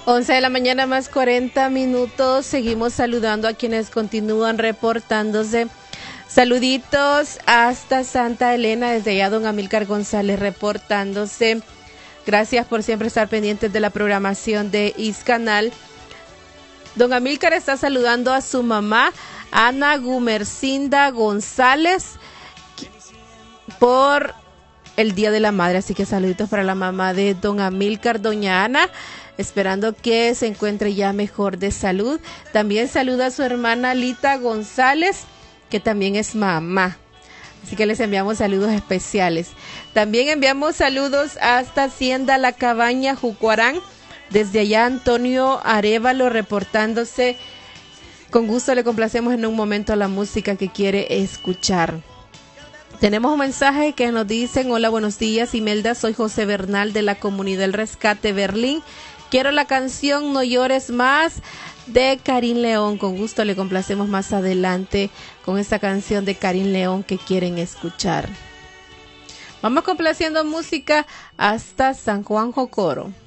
11 de la mañana más 40 minutos. Seguimos saludando a quienes continúan reportándose. Saluditos hasta Santa Elena, desde allá don Amílcar González reportándose. Gracias por siempre estar pendientes de la programación de Iscanal. Don Amílcar está saludando a su mamá, Ana Gumercinda González, por el Día de la Madre. Así que saluditos para la mamá de don Amílcar, doña Ana, esperando que se encuentre ya mejor de salud. También saluda a su hermana Lita González, que también es mamá. Así que les enviamos saludos especiales. También enviamos saludos hasta Hacienda La Cabaña, Jucuarán. Desde allá Antonio Arévalo reportándose. Con gusto le complacemos en un momento la música que quiere escuchar. Tenemos un mensaje que nos dicen: hola, buenos días Imelda, soy José Bernal de la Comunidad El Rescate Berlín. Quiero la canción No Llores Más de Karin León. Con gusto le complacemos más adelante con esta canción de Karin León que quieren escuchar. Vamos complaciendo música hasta San Juan Jocoro.